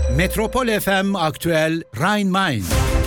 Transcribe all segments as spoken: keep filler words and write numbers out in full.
Metropol F M Aktüel Rhein-Main.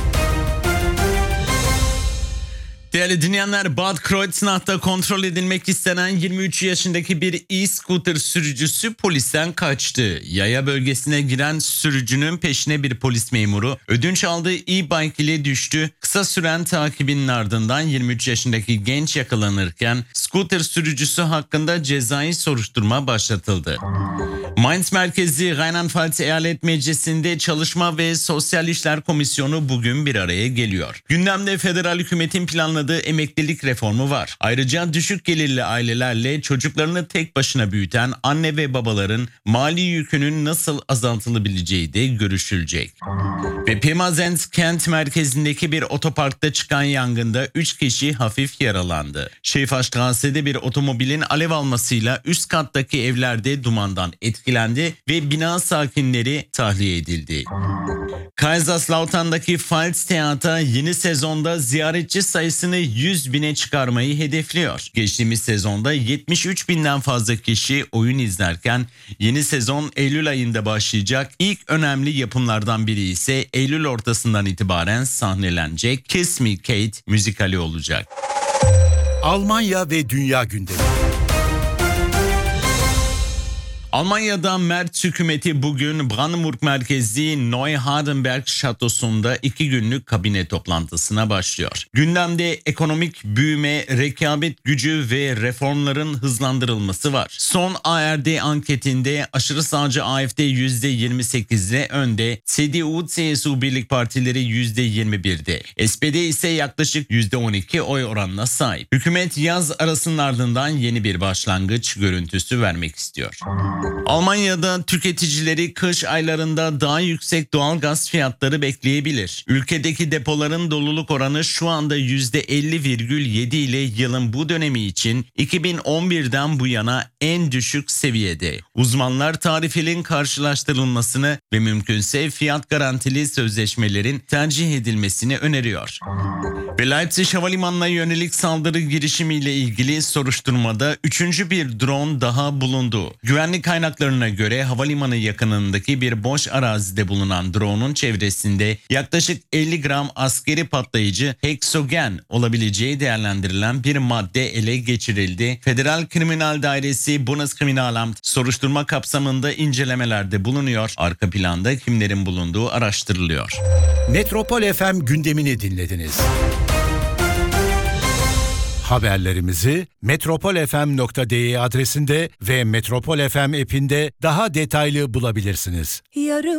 Değerli dinleyenler, Bad Kreuznach'ta kontrol edilmek istenen yirmi üç yaşındaki bir e-scooter sürücüsü polisten kaçtı. Yaya bölgesine giren sürücünün peşine bir polis memuru ödünç aldığı e-bike ile düştü. Kısa süren takibinin ardından yirmi üç yaşındaki genç yakalanırken scooter sürücüsü hakkında cezai soruşturma başlatıldı. Mainz merkezli Rheinland-Pfalz Eyalet Meclisi'nde Çalışma ve Sosyal İşler Komisyonu bugün bir araya geliyor. Gündemde federal hükümetin planladığı emeklilik reformu var. Ayrıca düşük gelirli ailelerle çocuklarını tek başına büyüten anne ve babaların mali yükünün nasıl azaltılabileceği de görüşülecek. Ve Pirmasens kent merkezindeki bir otoparkta çıkan yangında üç kişi hafif yaralandı. Şehfastrasse'de bir otomobilin alev almasıyla üst kattaki evlerde dumandan etkilendi ve bina sakinleri tahliye edildi. Kaiserslautern'daki Pfalztheater yeni sezonda ziyaretçi sayısını yüz bine çıkarmayı hedefliyor. Geçtiğimiz sezonda yetmiş üç binden fazla kişi oyun izlerken yeni sezon Eylül ayında başlayacak. İlk önemli yapımlardan biri ise Eylül ortasından itibaren sahnelenecek Kiss Me Kate müzikali olacak. Almanya ve dünya gündemi. Almanya'da Merz hükümeti bugün Brandenburg merkezli Neuhardenberg şatosunda iki günlük kabine toplantısına başlıyor. Gündemde ekonomik büyüme, rekabet gücü ve reformların hızlandırılması var. Son A R D anketinde aşırı sağcı A F D yüzde yirmi sekiz ile önde, C D U C S U birlik partileri yüzde yirmi birde. S P D ise yaklaşık yüzde on iki oy oranına sahip. Hükümet yaz arasının ardından yeni bir başlangıç görüntüsü vermek istiyor. Almanya'da tüketicileri kış aylarında daha yüksek doğal gaz fiyatları bekleyebilir. Ülkedeki depoların doluluk oranı şu anda yüzde elli virgül yedi ile yılın bu dönemi için iki bin on birden bu yana en düşük seviyede. Uzmanlar tarifelerin karşılaştırılmasını ve mümkünse fiyat garantili sözleşmelerin tercih edilmesini öneriyor. Ve Leipzig Havalimanı'na yönelik saldırı girişimiyle ilgili soruşturmada üçüncü bir drone daha bulundu. Güvenlik kaynaklarına göre havalimanı yakınındaki bir boş arazide bulunan drone'un çevresinde yaklaşık elli gram askeri patlayıcı heksogen olabileceği değerlendirilen bir madde ele geçirildi. Federal Kriminal Dairesi Bundeskriminalamt soruşturma kapsamında incelemelerde bulunuyor. Arka planda kimlerin bulunduğu araştırılıyor. Metropol F M gündemini dinlediniz. Haberlerimizi metropol f m nokta d e adresinde ve Metropol F M app'inde daha detaylı bulabilirsiniz. Yarım